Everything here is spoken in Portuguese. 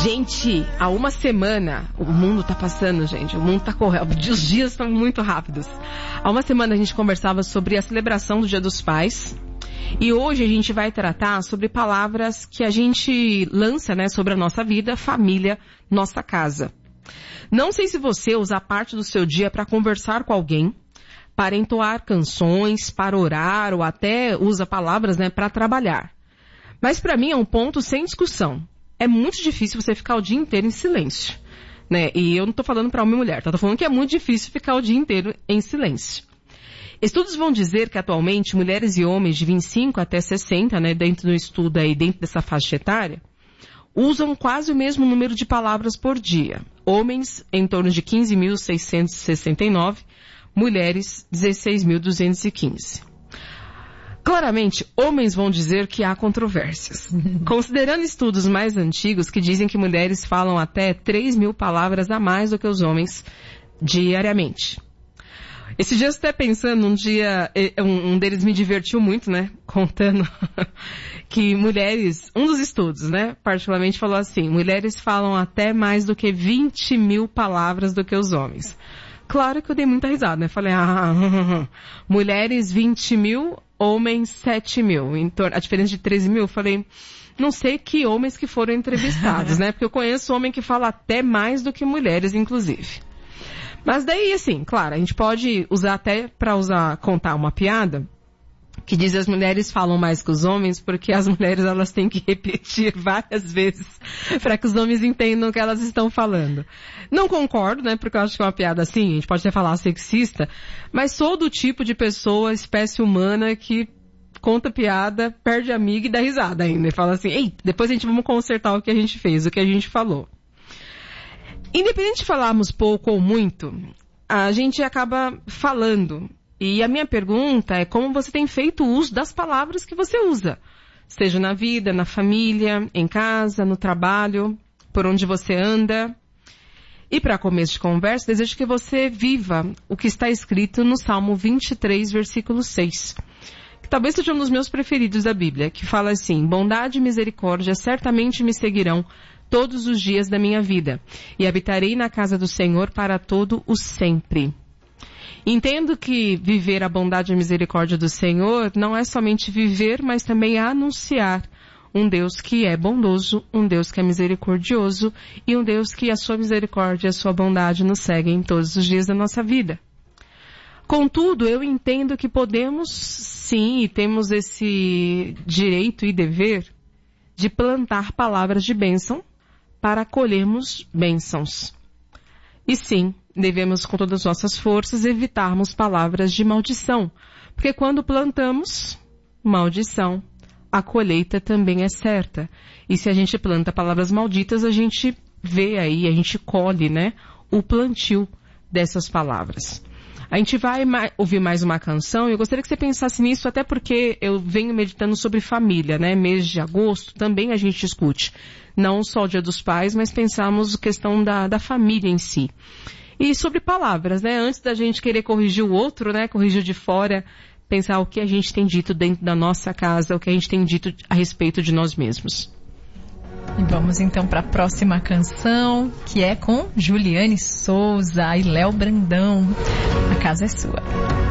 Gente, há uma semana, o mundo tá passando, gente, o mundo tá correndo, os dias estão muito rápidos. Há uma semana a gente conversava sobre a celebração do Dia dos Pais, e hoje a gente vai tratar sobre palavras que a gente lança, né, sobre a nossa vida, família, nossa casa. Não sei se você usa parte do seu dia para conversar com alguém, para entoar canções, para orar, ou até usa palavras, né, para trabalhar. Mas para mim é um ponto sem discussão. É muito difícil você ficar o dia inteiro em silêncio, né? E eu não estou falando para homem e mulher, tá? Tô falando que é muito difícil ficar o dia inteiro em silêncio. Estudos vão dizer que atualmente mulheres e homens de 25 até 60, né, dentro do estudo aí, dentro dessa faixa etária, usam quase o mesmo número de palavras por dia. Homens em torno de 15.669, mulheres 16.215. Claramente, homens vão dizer que há controvérsias. Considerando estudos mais antigos que dizem que mulheres falam até 3.000 palavras a mais do que os homens diariamente. Esse dia eu estou até pensando, um deles me divertiu muito, né? Contando que mulheres, um dos estudos, né? Particularmente falou assim, mulheres falam até mais do que 20.000 palavras do que os homens. Claro que eu dei muita risada, né? Falei, mulheres 20.000, homens 7.000. A diferença de 13.000, eu falei, não sei que homens que foram entrevistados, né? Porque eu conheço homem que fala até mais do que mulheres, inclusive. Mas daí, assim, claro, a gente pode usar até para contar uma piada, que diz que as mulheres falam mais que os homens, porque as mulheres elas têm que repetir várias vezes para que os homens entendam o que elas estão falando. Não concordo, né, porque eu acho que é uma piada assim, a gente pode até falar sexista, mas sou do tipo de pessoa, espécie humana, que conta piada, perde amiga e dá risada ainda. E fala assim, ei, depois a gente vamos consertar o que a gente fez, o que a gente falou. Independente de falarmos pouco ou muito, a gente acaba falando. E a minha pergunta é como você tem feito uso das palavras que você usa. Seja na vida, na família, em casa, no trabalho, por onde você anda. E para começo de conversa, desejo que você viva o que está escrito no Salmo 23, versículo 6. Que talvez seja um dos meus preferidos da Bíblia, que fala assim, bondade e misericórdia certamente me seguirão todos os dias da minha vida, e habitarei na casa do Senhor para todo o sempre. Entendo que viver a bondade e a misericórdia do Senhor não é somente viver, mas também anunciar um Deus que é bondoso, um Deus que é misericordioso e um Deus que a sua misericórdia e a sua bondade nos seguem todos os dias da nossa vida. Contudo, eu entendo que podemos sim, e temos esse direito e dever de plantar palavras de bênção para colhermos bênçãos. E sim, devemos com todas as nossas forças evitarmos palavras de maldição, porque quando plantamos maldição, a colheita também é certa. E se a gente planta palavras malditas, a gente vê aí, a gente colhe, né, o plantio dessas palavras. A gente vai ouvir mais uma canção e eu gostaria que você pensasse nisso, até porque eu venho meditando sobre família, né? Mês de agosto também a gente discute. Não só o Dia dos Pais, mas pensamos a questão da família em si. E sobre palavras, né? Antes da gente querer corrigir o outro, né? Corrigir de fora, pensar o que a gente tem dito dentro da nossa casa, o que a gente tem dito a respeito de nós mesmos. E vamos então para a próxima canção, que é com Juliane Souza e Léo Brandão. A casa é sua.